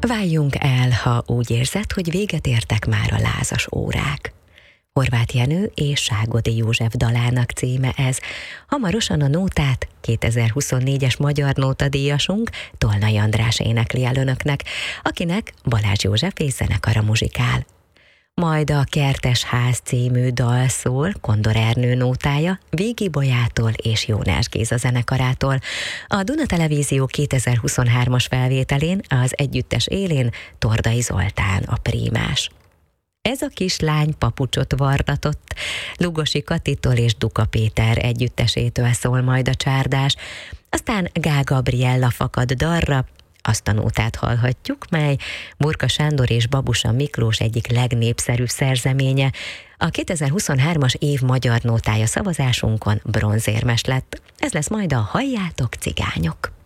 Váljunk el, ha úgy érzed, hogy véget értek már a lázas órák. Horváth Jenő és Ságodi József dalának címe ez. Hamarosan a nótát 2024-es Magyar Nótadíjasunk, Tolnai András énekli el önöknek, akinek Balázs József és zenekara muzsikál. Majd a Kertes ház című dal szól Kondor Ernő nótája, Vígi Bolyától és Jónás Géza zenekarától. A Duna Televízió 2023-as felvételén az együttes élén Tordai Zoltán a prímás. Ez a kislány papucsot varratott, Lugosi Katitól és Duka Péter együttesétől szól majd a csárdás, aztán Gál Gabriella fakad dalra, azt a nótát hallhatjuk, mely Burka Sándor és Babusa Miklós egyik legnépszerűbb szerzeménye. A 2023-as év magyar nótája szavazásunkon bronzérmes lett. Ez lesz majd a Halljátok, cigányok!